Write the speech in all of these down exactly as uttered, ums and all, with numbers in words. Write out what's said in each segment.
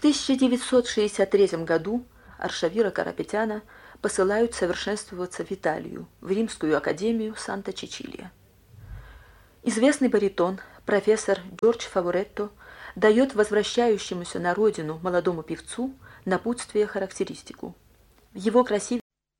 тысяча девятьсот шестьдесят третьем году Аршавира Карапетяна посылают совершенствоваться в Италию, в Римскую академию Санта-Чичилия. Известный баритон, профессор Джордж Фаворетто, дает возвращающемуся на родину молодому певцу напутствие характеристику. В его красивом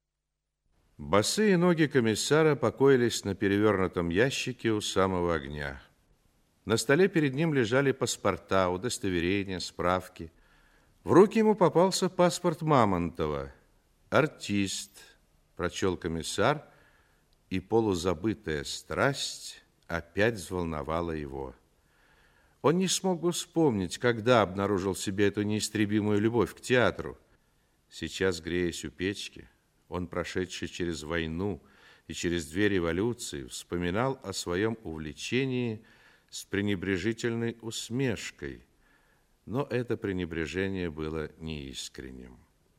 Босые ноги комиссара покоились на перевернутом ящике у самого огня. На столе перед ним лежали паспорта, удостоверения, справки. В руки ему попался паспорт Мамонтова. «Артист», прочел комиссар, и полузабытая страсть опять взволновала его. Он не смог бы вспомнить, когда обнаружил в себе эту неистребимую любовь к театру. Сейчас, греясь у печки, он, прошедший через войну и через две революции, вспоминал о своем увлечении с пренебрежительной усмешкой, но это пренебрежение было неискренним.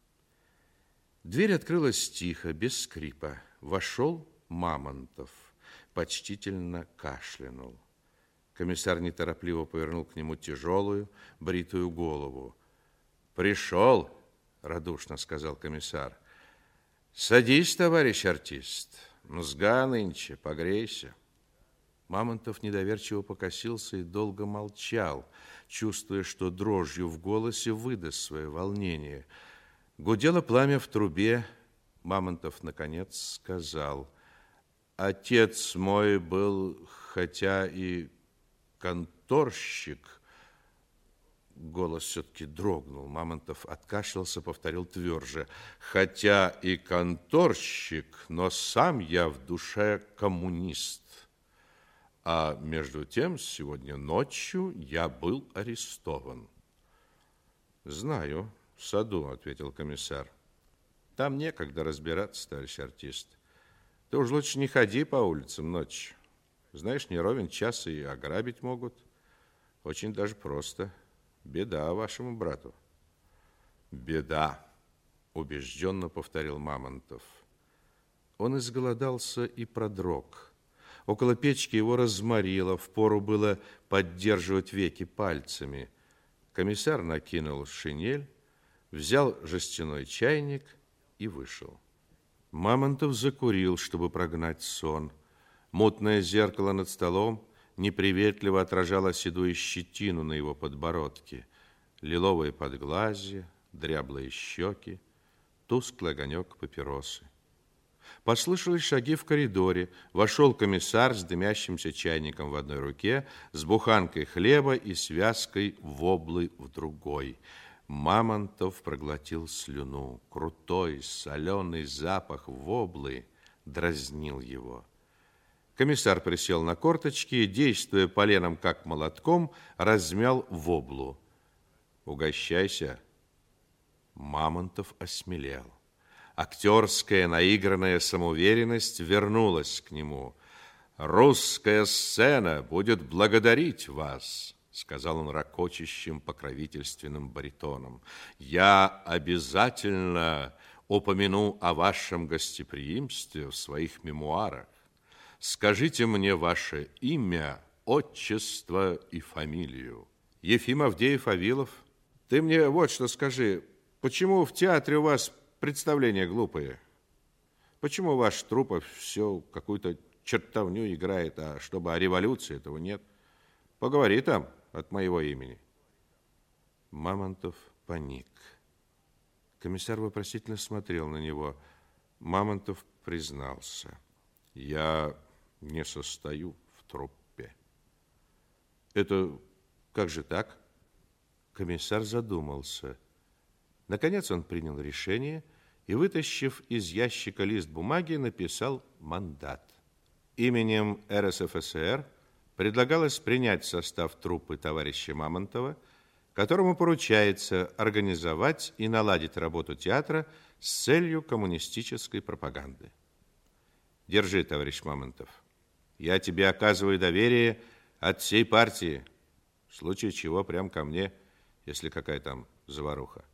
Дверь открылась тихо, без скрипа. Вошел Мамонтов, почтительно кашлянул. Комиссар неторопливо повернул к нему тяжелую, бритую голову. «Пришел», — радушно сказал комиссар. «Садись, товарищ артист. Мзга нынче, погрейся». Мамонтов недоверчиво покосился и долго молчал, чувствуя, что дрожью в голосе выдаст свое волнение. Гудело пламя в трубе. Мамонтов, наконец, сказал: «Отец мой был, хотя и конторщик». Голос все-таки дрогнул. Мамонтов откашлялся, повторил тверже: «Хотя и конторщик, но сам я в душе коммунист. А между тем, сегодня ночью я был арестован». «Знаю, в саду», — ответил комиссар. «Там некогда разбираться, товарищ артист. Ты уж лучше не ходи по улицам ночью. Знаешь, не ровен час и ограбить могут. Очень даже просто. Беда вашему брату». «Беда», — убежденно повторил Мамонтов. Он изголодался и продрог. Около печки его разморило, впору было поддерживать веки пальцами. Комиссар накинул шинель, взял жестяной чайник и вышел. Мамонтов закурил, чтобы прогнать сон. Мутное зеркало над столом неприветливо отражало седую щетину на его подбородке, лиловые подглазья, дряблые щеки, тусклый огонек папиросы. Послышались шаги в коридоре. Вошел комиссар с дымящимся чайником в одной руке, с буханкой хлеба и связкой воблы в другой. Мамонтов проглотил слюну. Крутой, соленый запах воблы дразнил его. Комиссар присел на корточки и, действуя поленом как молотком, размял воблу. «Угощайся». Мамонтов осмелел. Актерская наигранная самоуверенность вернулась к нему. «Русская сцена будет благодарить вас», — сказал он ракочущим покровительственным баритоном. «Я обязательно упомяну о вашем гостеприимстве в своих мемуарах. Скажите мне ваше имя, отчество и фамилию». «Ефим Авдеев Авилов». «Ты мне вот что скажи, почему в театре у вас представления глупые? Почему ваш Трупов все какую-то чертовню играет, а чтобы о революции этого нет? Поговори там от моего имени». Мамонтов паник. Комиссар вопросительно смотрел на него. Мамонтов признался: «Я не состою в труппе». «Это как же так?» Комиссар задумался. Наконец он принял решение и, вытащив из ящика лист бумаги, написал мандат. Именем эр эс эф эс эр предлагалось принять в состав труппы товарища Мамонтова, которому поручается организовать и наладить работу театра с целью коммунистической пропаганды. Держи, товарищ Мамонтов. Я тебе оказываю доверие от всей партии, в случае чего прям ко мне, если какая там заваруха.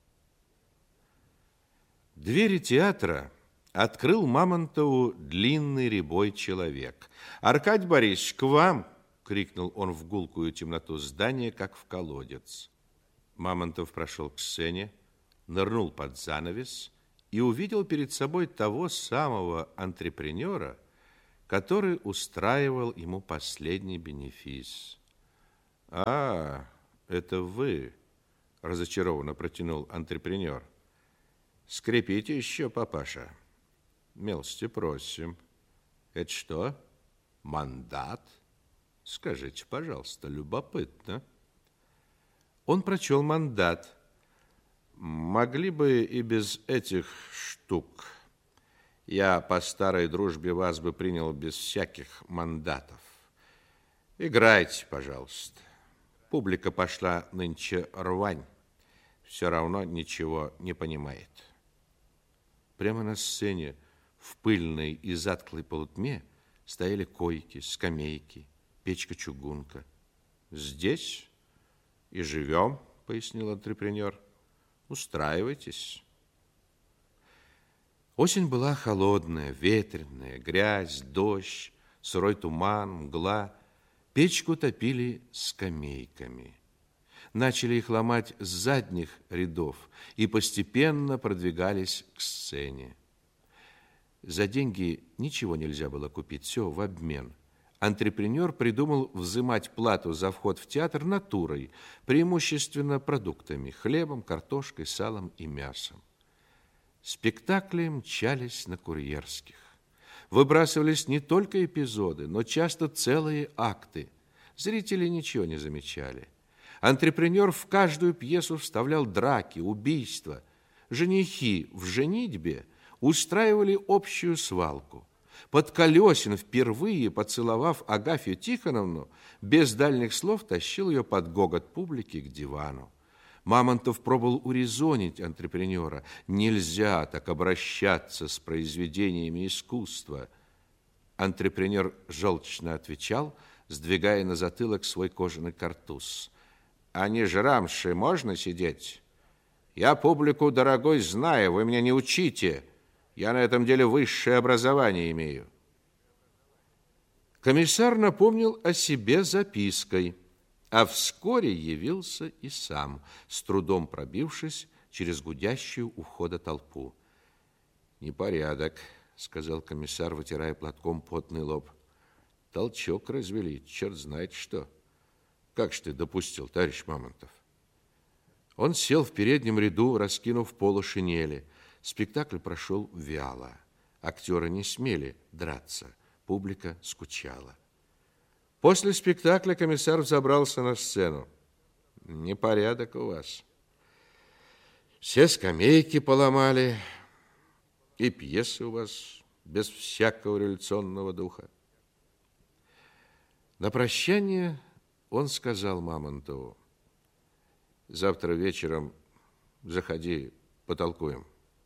Двери театра открыл Мамонтову длинный рябой человек. «Аркадий Борисович, к вам!» — крикнул он в гулкую темноту здания, как в колодец. Мамонтов прошел к сцене, нырнул под занавес и увидел перед собой того самого антрепренера, который устраивал ему последний бенефис. «А, это вы», – разочарованно протянул антрепренер. «Скрепите еще, папаша. Милости просим. Это что, мандат? Скажите, пожалуйста, любопытно». Он прочел мандат. «Могли бы и без этих штук. Я по старой дружбе вас бы принял без всяких мандатов. Играйте, пожалуйста. Публика пошла нынче рвань. Все равно ничего не понимает». Прямо на сцене, в пыльной и затклой полутьме, стояли койки, скамейки, печка-чугунка. «Здесь и живем», — пояснил антрепренер. «Устраивайтесь». Осень была холодная, ветреная, грязь, дождь, сырой туман, мгла. Печку топили скамейками. Начали их ломать с задних рядов и постепенно продвигались к сцене. За деньги ничего нельзя было купить, все в обмен. Антрепренер придумал взимать плату за вход в театр натурой, преимущественно продуктами, хлебом, картошкой, салом и мясом. Спектакли мчались на курьерских. Выбрасывались не только эпизоды, но часто целые акты. Зрители ничего не замечали. Антрепренер в каждую пьесу вставлял драки, убийства. Женихи в женитьбе устраивали общую свалку. Подколесин, впервые поцеловав Агафью Тихоновну, без дальних слов тащил ее под гогот публики к дивану. Мамонтов пробовал урезонить антрепренера. Нельзя так обращаться с произведениями искусства. Антрепренер желчно отвечал, сдвигая на затылок свой кожаный картуз. «А не жрамши можно сидеть? Я публику, дорогой, знаю, вы меня не учите. Я на этом деле высшее образование имею». Комиссар напомнил о себе запиской, а вскоре явился и сам, с трудом пробившись через гудящую у входа толпу. «Непорядок», — сказал комиссар, вытирая платком потный лоб. «Толчок развели, черт знает что. Как ж ты допустил, товарищ Мамонтов?» Он сел в переднем ряду, раскинув полу шинели. Спектакль прошел вяло. Актеры не смели драться, публика скучала. После спектакля комиссар взобрался на сцену. «Непорядок у вас. Все скамейки поломали, и пьесы у вас без всякого революционного духа». На прощание он сказал Мамонтову: «Завтра вечером заходи, потолкуем».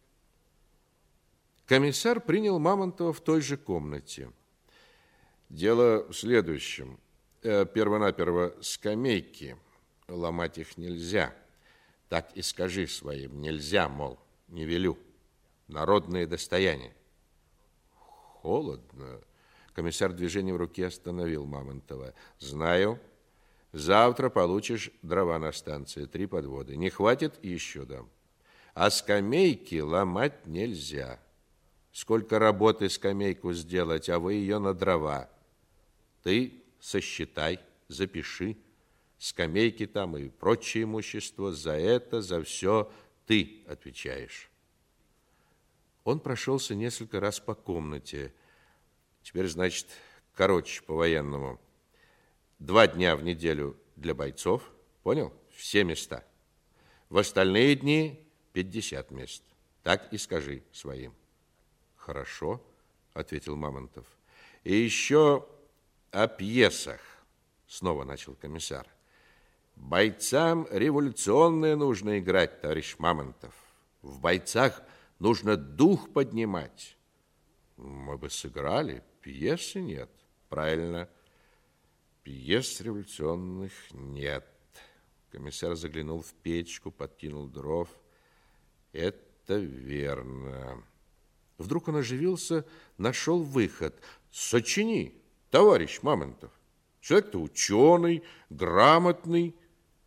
Комиссар принял Мамонтова в той же комнате. «Дело в следующем. Первонаперво скамейки. Ломать их нельзя. Так и скажи своим. Нельзя, мол, не велю. Народное достояние». «Холодно». Комиссар движением руки остановил Мамонтова. «Знаю. Завтра получишь дрова на станции, три подводы. Не хватит, еще дам. А скамейки ломать нельзя. Сколько работы скамейку сделать, а вы ее на дрова. Ты сосчитай, запиши. Скамейки там и прочее имущество. За это, за все ты отвечаешь». Он прошелся несколько раз по комнате. Теперь, значит, короче, по-военному. Два дня в неделю для бойцов, понял? Все места. В остальные дни пятьдесят мест. Так и скажи своим. «Хорошо», — ответил Мамонтов. «И еще о пьесах», — снова начал комиссар. «Бойцам революционное нужно играть, товарищ Мамонтов. В бойцах нужно дух поднимать». «Мы бы сыграли, пьесы нет». «Правильно, пьес революционных нет». Комиссар заглянул в печку, подкинул дров. «Это верно». Вдруг он оживился, нашел выход. «Сочини, товарищ Мамонтов. Человек-то ученый, грамотный».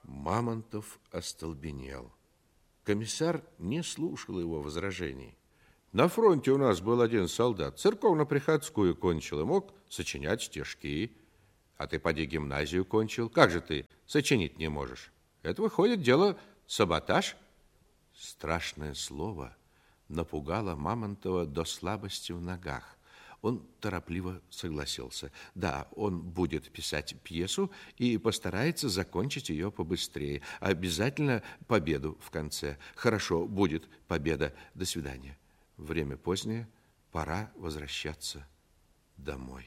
Мамонтов остолбенел. Комиссар не слушал его возражений. На фронте у нас был один солдат, церковно-приходскую кончил и мог сочинять стишки. А ты поди гимназию кончил, как же ты сочинить не можешь? Это выходит дело саботаж. Страшное слово напугало Мамонтова до слабости в ногах. Он торопливо согласился. Да, он будет писать пьесу и постарается закончить ее побыстрее. Обязательно победу в конце. Хорошо, будет победа. До свидания. Время позднее, пора возвращаться домой.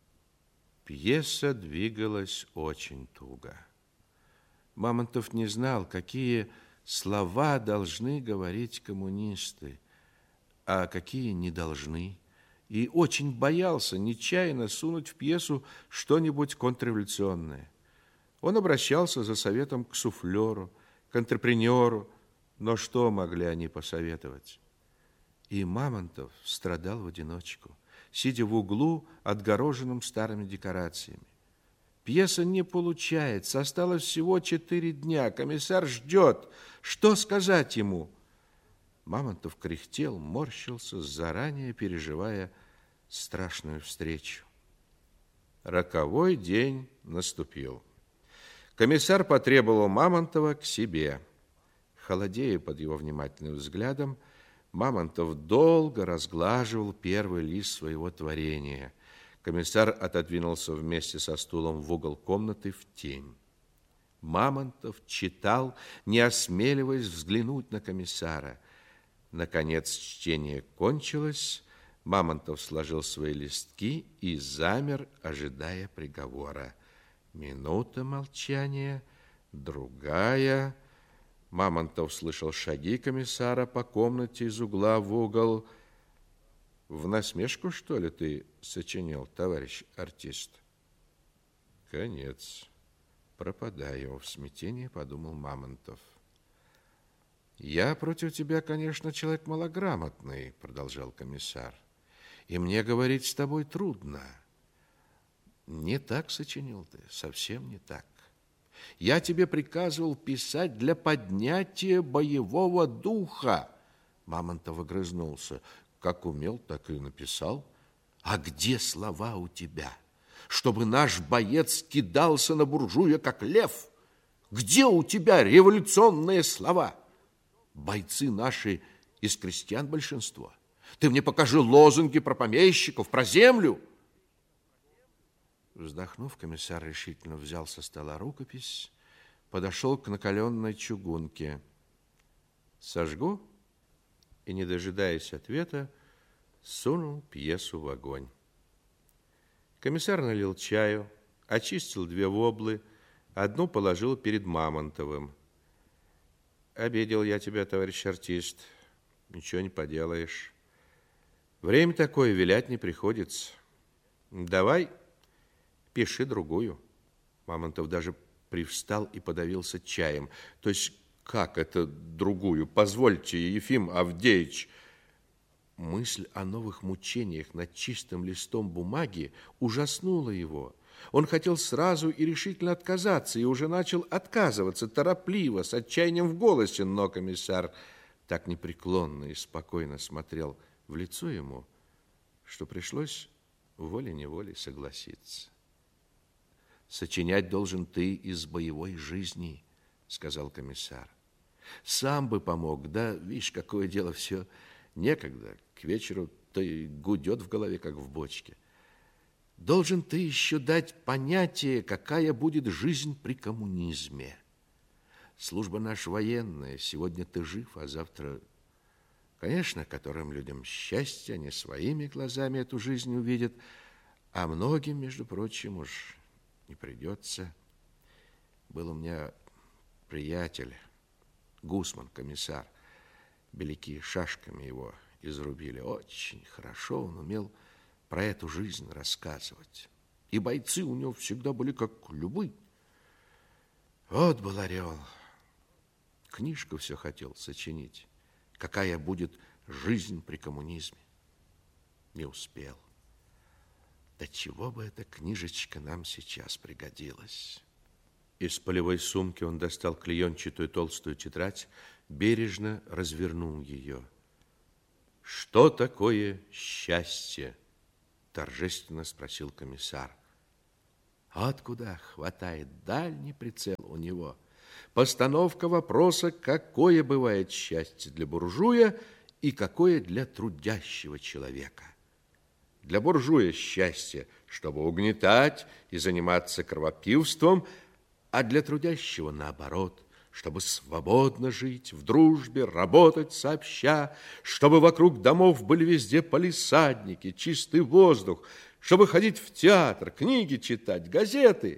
Пьеса двигалась очень туго. Мамонтов не знал, какие слова должны говорить коммунисты, а какие не должны. И очень боялся нечаянно сунуть в пьесу что-нибудь контрреволюционное. Он обращался за советом к суфлеру, к антрепренеру, но что могли они посоветовать? И Мамонтов страдал в одиночку, сидя в углу, отгороженном старыми декорациями. Пьеса не получается, осталось всего четыре дня. Комиссар ждет. Что сказать ему? Мамонтов кряхтел, морщился, заранее переживая страшную встречу. Роковой день наступил. Комиссар потребовал Мамонтова к себе. Холодея под его внимательным взглядом, Мамонтов долго разглаживал первый лист своего творения. Комиссар отодвинулся вместе со стулом в угол комнаты в тень. Мамонтов читал, не осмеливаясь взглянуть на комиссара. Наконец чтение кончилось. Мамонтов сложил свои листки и замер, ожидая приговора. Минута молчания, другая. Мамонтов слышал шаги комиссара по комнате из угла в угол. В насмешку, что ли, ты сочинил, товарищ артист? Конец. Пропадаю. В смятении подумал Мамонтов. Я против тебя, конечно, человек малограмотный, продолжал комиссар. И мне говорить с тобой трудно. Не так сочинил ты, совсем не так. Я тебе приказывал писать для поднятия боевого духа. Мамонтов огрызнулся. Как умел, так и написал. А где слова у тебя? Чтобы наш боец кидался на буржуя, как лев. Где у тебя революционные слова? Бойцы наши из крестьян большинство. Ты мне покажи лозунги про помещиков, про землю. Вздохнув, комиссар решительно взял со стола рукопись, подошел к накаленной чугунке. Сожгу, и, не дожидаясь ответа, сунул пьесу в огонь. Комиссар налил чаю, очистил две воблы, одну положил перед Мамонтовым. Обидел я тебя, товарищ артист, ничего не поделаешь. Время такое, вилять не приходится. Давай, пиши другую. Мамонтов даже привстал и подавился чаем. То есть, как это другую? Позвольте, Ефим Авдеевич. Мысль о новых мучениях над чистым листом бумаги ужаснула его. Он хотел сразу и решительно отказаться, и уже начал отказываться, торопливо, с отчаянием в голосе, но комиссар так непреклонно и спокойно смотрел в лицо ему, что пришлось волей-неволей согласиться. «Сочинять должен ты из боевой жизни», — сказал комиссар. «Сам бы помог, да, видишь, какое дело, все некогда, к вечеру то и гудет в голове, как в бочке. Должен ты еще дать понятие, какая будет жизнь при коммунизме. Служба наша военная, сегодня ты жив, а завтра... Конечно, которым людям счастье, они своими глазами эту жизнь увидят, а многим, между прочим, уж не придется. Был у меня приятель, Гусман, комиссар. Беляки шашками его изрубили. Очень хорошо он умел про эту жизнь рассказывать. И бойцы у него всегда были как львы. Вот был орел. Книжку все хотел сочинить. Какая будет жизнь при коммунизме. Не успел. Да чего бы эта книжечка нам сейчас пригодилась? Из полевой сумки он достал клеенчатую толстую тетрадь, бережно развернул ее. «Что такое счастье?» – торжественно спросил комиссар. Откуда хватает дальний прицел у него? Постановка вопроса, какое бывает счастье для буржуя и какое для трудящего человека. Для буржуя счастье, чтобы угнетать и заниматься кровопивством, а для трудящего наоборот, чтобы свободно жить, в дружбе, работать сообща, чтобы вокруг домов были везде палисадники, чистый воздух, чтобы ходить в театр, книги читать, газеты.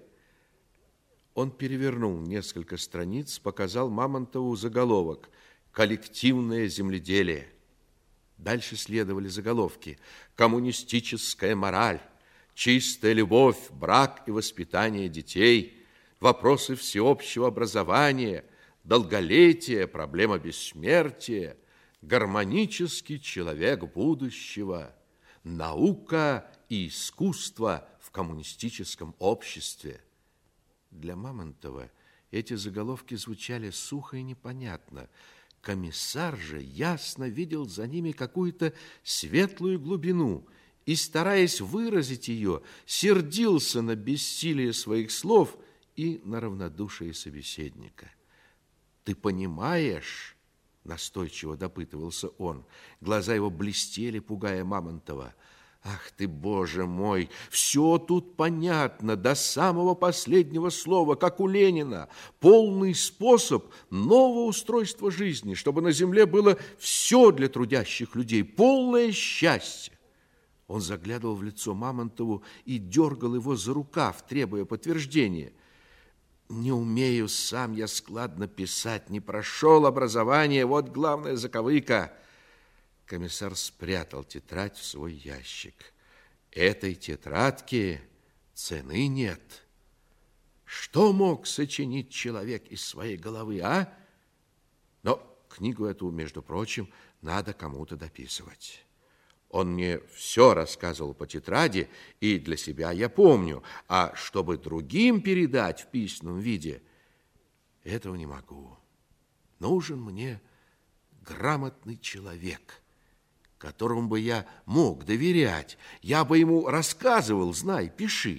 Он перевернул несколько страниц, показал Мамонтову заголовок «Коллективное земледелие». Дальше следовали заголовки «Коммунистическая мораль», «Чистая любовь, брак и воспитание детей», «Вопросы всеобщего образования», «Долголетие, проблема бессмертия», «Гармонический человек будущего», «Наука и искусство в коммунистическом обществе». Для Мамонтова эти заголовки звучали сухо и непонятно. Комиссар же ясно видел за ними какую-то светлую глубину и, стараясь выразить ее, сердился на бессилие своих слов и на равнодушие собеседника. «Ты понимаешь?» – настойчиво допытывался он. Глаза его блестели, пугая Мамонтова. «Ах ты, Боже мой, все тут понятно, до самого последнего слова, как у Ленина. Полный способ нового устройства жизни, чтобы на земле было все для трудящих людей, полное счастье». Он заглядывал в лицо Мамонтову и дергал его за рукав, требуя подтверждения. «Не умею сам я складно писать, не прошел образование, вот главная заковыка». Комиссар спрятал тетрадь в свой ящик. Этой тетрадке цены нет. Что мог сочинить человек из своей головы, а? Но книгу эту, между прочим, надо кому-то дописывать. Он мне все рассказывал по тетради, и для себя я помню, а чтобы другим передать в письменном виде, этого не могу. Нужен мне грамотный человек, которому бы я мог доверять. Я бы ему рассказывал, знай, пиши.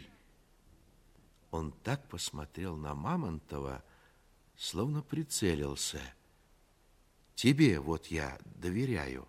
Он так посмотрел на Мамонтова, словно прицелился. Тебе вот я доверяю.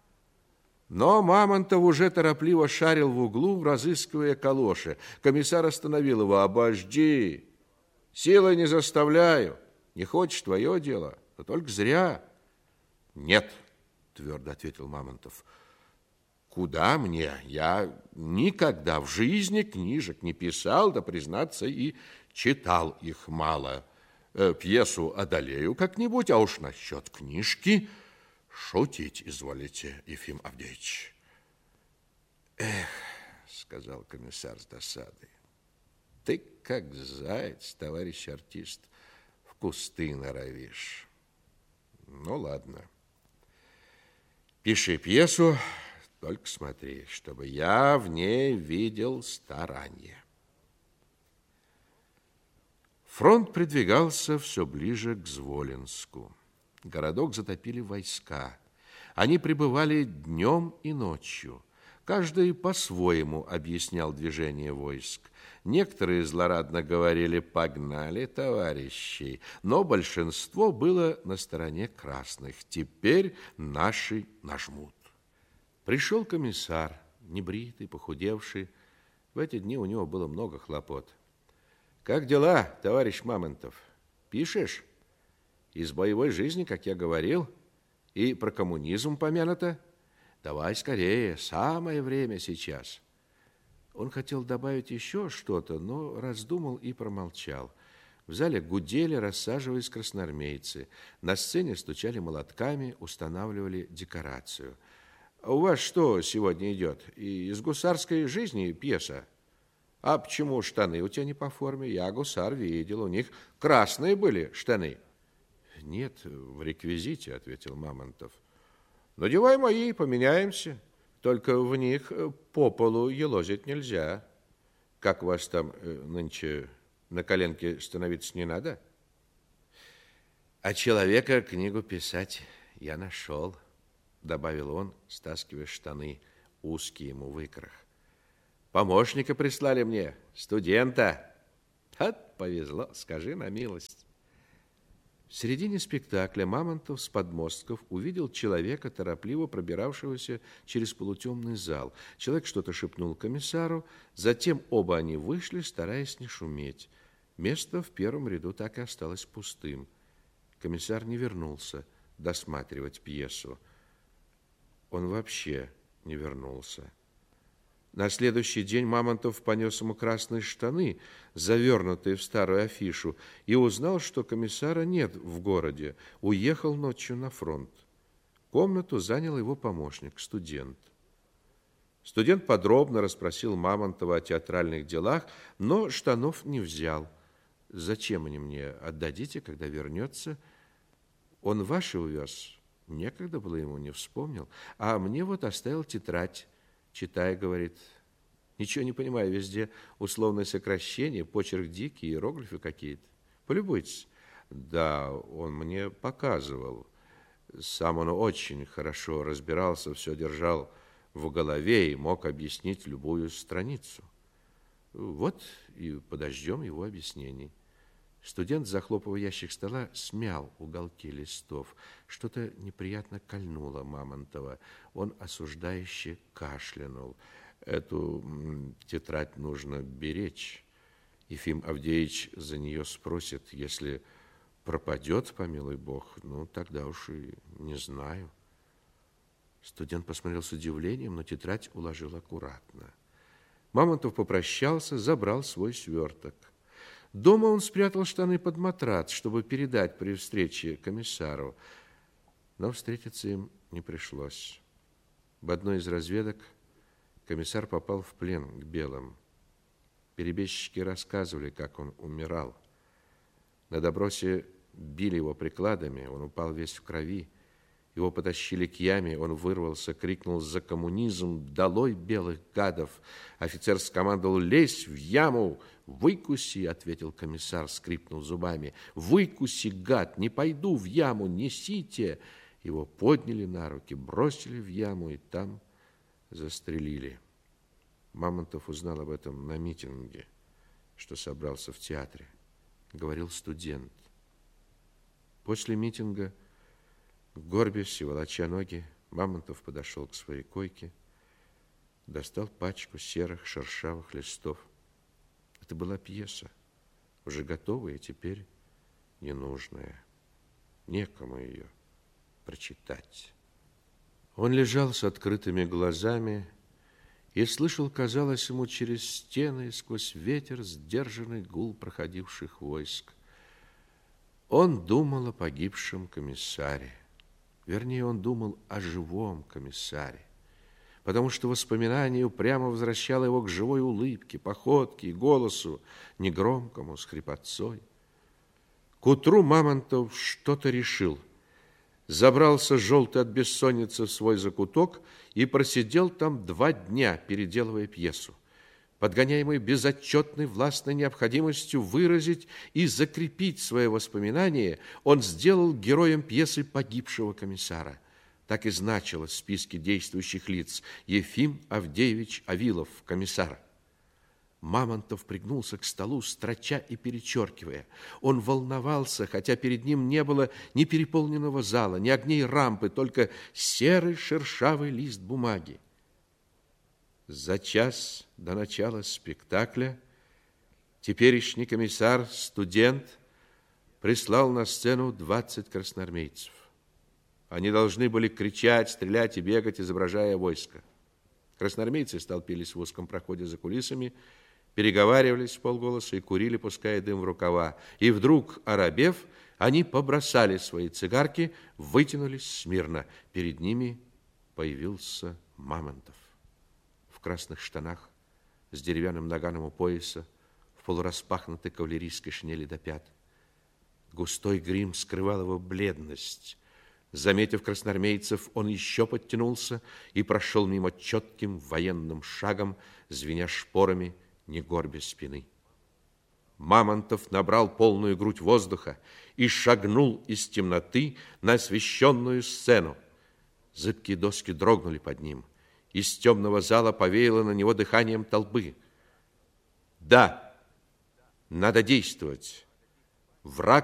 Но Мамонтов уже торопливо шарил в углу, разыскивая калоши. Комиссар остановил его. «Обожди, силой не заставляю. Не хочешь, твое дело, но только зря». «Нет», твердо ответил Мамонтов. «Куда мне? Я никогда в жизни книжек не писал, да, признаться, и читал их мало. Э, пьесу одолею как-нибудь, а уж насчет книжки шутить изволите, Ефим Авдеевич». «Эх», — сказал комиссар с досадой, — «ты как заяц, товарищ артист, в кусты норовишь. Ну, ладно. Пиши пьесу, только смотри, чтобы я в ней видел старание». Фронт придвигался все ближе к Зволинску. Городок затопили войска. Они пребывали днем и ночью. Каждый по-своему объяснял движение войск. Некоторые злорадно говорили «погнали, товарищи», но большинство было на стороне красных. Теперь наши нажмут. Пришел комиссар, небритый, похудевший. В эти дни у него было много хлопот. «Как дела, товарищ Мамонтов? Пишешь? Из боевой жизни, как я говорил, и про коммунизм помянуто. Давай скорее, самое время сейчас». Он хотел добавить еще что-то, но раздумал и промолчал. В зале гудели, рассаживаясь красноармейцы. На сцене стучали молотками, устанавливали декорацию. «А у вас что сегодня идет? Из гусарской жизни пьеса? А почему штаны у тебя не по форме? Я гусар видел, у них красные были штаны». «Нет, в реквизите», — ответил Мамонтов. «Надевай мои, поменяемся. Только в них по полу елозить нельзя. Как вас там нынче на коленке становиться не надо. А человека книгу писать я нашел, добавил он, стаскивая штаны, узкие ему в икрах. Помощника прислали мне, студента. Вот повезло, скажи на милость. В середине спектакля Мамонтов с подмостков увидел человека, торопливо пробиравшегося через полутемный зал. Человек что-то шепнул комиссару, затем оба они вышли, стараясь не шуметь. Место в первом ряду так и осталось пустым. Комиссар не вернулся досматривать пьесу. Он вообще не вернулся. На следующий день Мамонтов понес ему красные штаны, завернутые в старую афишу, и узнал, что комиссара нет в городе, уехал ночью на фронт. Комнату занял его помощник, студент. Студент подробно расспросил Мамонтова о театральных делах, но штанов не взял. «Зачем они мне? Отдадите, когда вернется?» «Он ваши увез?» Некогда было ему, не вспомнил. «А мне вот оставил тетрадь. Читай, говорит, ничего не понимаю, везде условное сокращение, почерк дикий, иероглифы какие-то. Полюбуйтесь». Да, он мне показывал. Сам он очень хорошо разбирался, все держал в голове и мог объяснить любую страницу. Вот и подождем его объяснений. Студент, захлопывая ящик стола, смял уголки листов. Что-то неприятно кольнуло Мамонтова. Он осуждающе кашлянул. Эту тетрадь нужно беречь. Ефим Авдеевич за нее спросит. Если пропадет, помилуй Бог, ну, тогда уж и не знаю. Студент посмотрел с удивлением, но тетрадь уложил аккуратно. Мамонтов попрощался, забрал свой сверток. Дома он спрятал штаны под матрац, чтобы передать при встрече комиссару. Но встретиться им не пришлось. В одной из разведок комиссар попал в плен к белым. Перебежчики рассказывали, как он умирал. На допросе били его прикладами, он упал весь в крови. Его потащили к яме, он вырвался, крикнул за коммунизм, долой белых гадов. Офицер скомандовал: лезь в яму, выкуси, ответил комиссар, скрипнул зубами. Выкуси, гад, не пойду в яму, несите. Его подняли на руки, бросили в яму и там застрелили. Мамонтов узнал об этом на митинге, что собрался в театре. Говорил студент. После митинга, горбясь и волоча ноги, Мамонтов подошел к своей койке, достал пачку серых шершавых листов. Это была пьеса, уже готовая, теперь ненужная. Некому ее прочитать. Он лежал с открытыми глазами и слышал, казалось ему, через стены и сквозь ветер сдержанный гул проходивших войск. Он думал о погибшем комиссаре. Вернее, он думал о живом комиссаре, потому что воспоминание упрямо возвращало его к живой улыбке, походке и голосу, негромкому, с хрипотцой. К утру Мамонтов что-то решил. Забрался желтый от бессонницы в свой закуток и просидел там два дня, переделывая пьесу. Подгоняемый безотчетной властной необходимостью выразить и закрепить свои воспоминания, он сделал героем пьесы погибшего комиссара. Так и значилось в списке действующих лиц: Ефим Авдеевич Авилов, комиссар. Мамонтов пригнулся к столу, строча и перечеркивая. Он волновался, хотя перед ним не было ни переполненного зала, ни огней рампы, только серый шершавый лист бумаги. За час до начала спектакля теперешний комиссар, студент, прислал на сцену двадцать красноармейцев. Они должны были кричать, стрелять и бегать, изображая войско. Красноармейцы столпились в узком проходе за кулисами, переговаривались вполголоса и курили, пуская дым в рукава. И вдруг, оробев, они побросали свои цигарки, вытянулись смирно. Перед ними появился Мамонтов. В красных штанах, с деревянным наганом у пояса, в полураспахнутой кавалерийской шинели до пят. Густой грим скрывал его бледность. Заметив красноармейцев, он еще подтянулся и прошел мимо четким военным шагом, звеня шпорами, не горбя спины. Мамонтов набрал полную грудь воздуха и шагнул из темноты на освещенную сцену. Зыбкие доски дрогнули под ним. Из темного зала повеяло на него дыханием толпы. Да, надо действовать. Враг